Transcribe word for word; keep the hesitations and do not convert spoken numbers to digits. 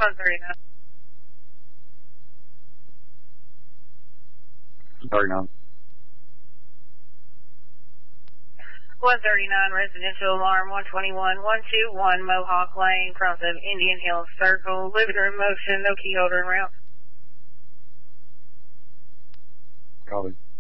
one thirty-nine. thirty-nine. one thirty-nine, residential alarm, one twenty-one, one two one, Mohawk Lane, front of Indian Hills Circle, living room motion, no key holder in route. Copy.